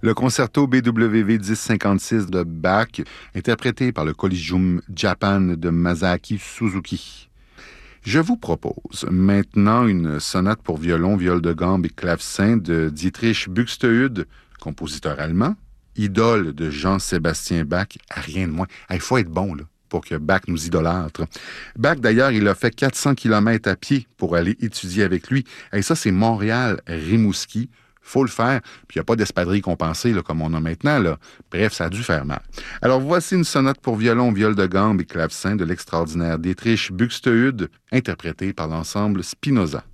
Le concerto BWV 1056 de Bach, interprété par le Collegium Japan de Masaaki Suzuki. Je vous propose maintenant une sonate pour violon, viol de gambe et clavecin de Dietrich Buxtehude, compositeur allemand, idole de Jean-Sébastien Bach, à rien de moins. Il faut être bon, là, pour que Bach nous idolâtre. Bach, d'ailleurs, il a fait 400 km à pied pour aller étudier avec lui. Et ça, c'est Montréal-Rimouski. Faut le faire. Puis il n'y a pas d'espadrille compensée là, comme on a maintenant. Là. Bref, ça a dû faire mal. Alors voici une sonate pour violon, viol de gambe et clavecin de l'extraordinaire Dietrich Buxtehude, interprétée par l'ensemble Spinoza.